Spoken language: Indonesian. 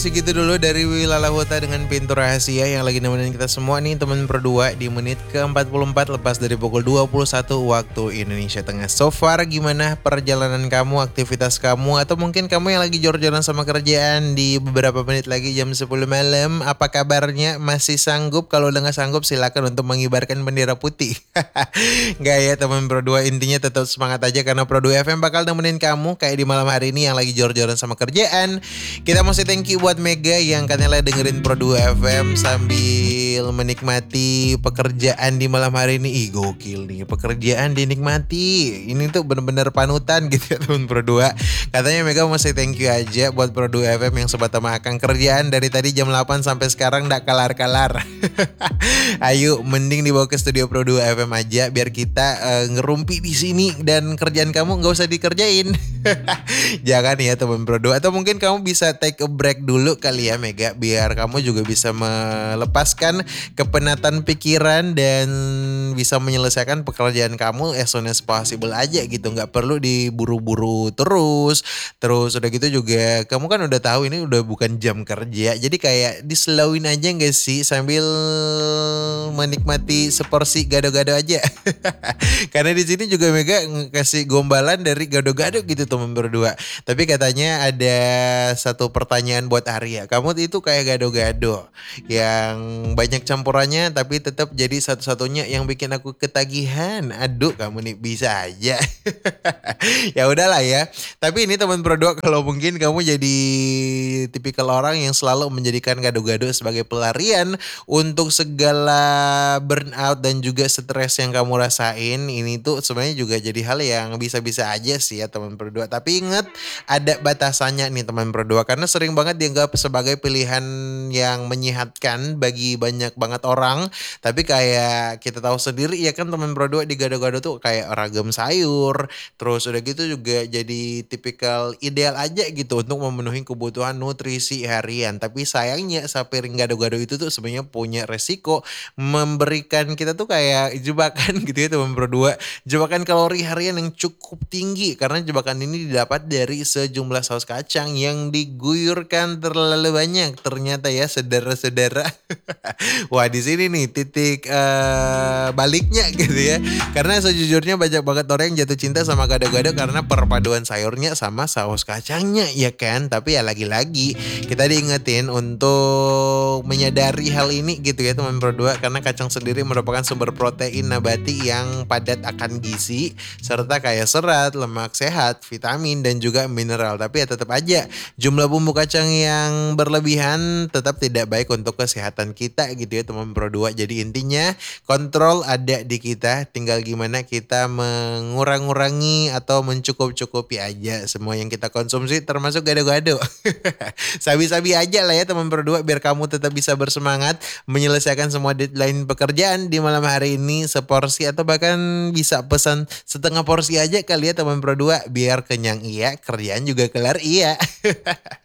segitu dulu dari Wilala Huta dengan Pintu Rahasia yang lagi nemenin kita semua nih teman berdua di menit ke-44 lepas dari pukul 21 waktu Indonesia Tengah. So far gimana perjalanan kamu, aktivitas kamu, atau mungkin kamu yang lagi jor-joran sama kerjaan di beberapa menit lagi jam 10 malam. Apa kabarnya? Masih sanggup? Kalau udah gak sanggup silakan untuk mengibarkan bendera putih. Gak ya teman berdua, intinya tetap semangat aja karena Pro 2 FM bakal nemenin kamu kayak di malam hari ini yang lagi jor-joran sama kerjaan. Kita masih thank you buat Mega yang katanya dengerin Pro 2 FM sambil menikmati pekerjaan di malam hari ini. Ih gokil nih, pekerjaan dinikmati. Ini tuh bener-bener panutan gitu ya teman Pro 2. Katanya Mega masih thank you aja buat Pro 2 FM yang sobat sama akang kerjaan dari tadi jam 8 sampai sekarang ndak kelar-kelar. Ayo mending dibawa ke studio Pro 2 FM aja biar kita ngerumpi di sini dan kerjaan kamu nggak usah dikerjain. Jangan ya teman Pro 2, atau mungkin kamu bisa take a break dulu kali ya Mega, biar kamu juga bisa melepaskan kepenatan pikiran dan bisa menyelesaikan pekerjaan kamu as soon as possible aja gitu, nggak perlu diburu-buru terus udah gitu juga kamu kan udah tahu ini udah bukan jam kerja, jadi kayak dislowin aja nggak sih sambil menikmati seporsi gado-gado aja. Karena di sini juga Mega kasih gombalan dari gado-gado gitu teman berdua. Tapi katanya ada satu pertanyaan buat Arya. Kamu itu kayak gado-gado yang banyak campurannya tapi tetap jadi satu-satunya yang bikin aku ketagihan. Aduh, kamu nih bisa aja. Ya udahlah ya. Tapi ini teman berdua, kalau mungkin kamu jadi tipikal orang yang selalu menjadikan gado-gado sebagai pelarian untuk segala burnout dan juga stres yang kamu rasain, ini tuh sebenarnya juga jadi hal yang bisa-bisa aja sih ya teman berdua. Tapi ingat ada batasannya nih teman berdua, karena sering banget dianggap sebagai pilihan yang menyehatkan bagi banyak banget orang. Tapi kayak kita tahu sendiri ya kan teman berdua, di gado-gado tuh kayak ragam sayur. Terus udah gitu juga jadi tipikal ideal aja gitu untuk memenuhi kebutuhan nutrisi harian. Tapi sayangnya sapiring gado-gado itu tuh sebenarnya punya resiko memberikan kita tuh kayak jebakan gitu ya teman berdua. Jebakan kalori harian yang cukup tinggi karena jebakan ini didapat dari sejumlah saus kacang yang diguyurkan terlalu banyak. Ternyata ya saudara-saudara. Wah di sini nih titik baliknya gitu ya. Karena sejujurnya banyak banget orang yang jatuh cinta sama gado-gado karena perpaduan sayurnya sama saus kacangnya ya kan. Tapi ya lagi-lagi kita diingetin untuk menyadari hal ini gitu ya teman berdua, karena kacang sendiri merupakan sumber protein nabati yang padat akan gizi serta kaya serat, lemak sehat, vitamin dan juga mineral. Tapi ya tetap aja jumlah bumbu kacang yang berlebihan tetap tidak baik untuk kesehatan kita gitu ya teman berdua. Jadi intinya kontrol ada di kita, tinggal gimana kita mengurang-ngurangi atau mencukup-cukupi aja semua yang kita konsumsi termasuk gado-gado. Sabi-sabi aja lah ya teman berdua biar kamu tetap bisa bersemangat menyelesaikan semua deadline pekerjaan di malam hari ini seporsi atau bahkan bisa pesan setengah porsi aja kali ya teman berdua, biar kenyang iya, kerjaan juga kelar iya.